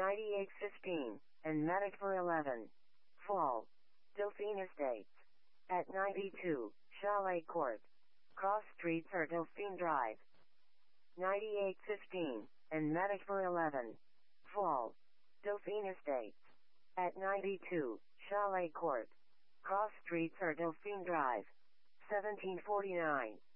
9815, and Medic for 11. Fall. Delphine Estates. At 92, Chalet Court. Cross Streets or Delphine Drive. 9815, and Medic for 11. Fall. Delphine Estates. At 92, Chalet Court. Cross Streets or Delphine Drive. 1749.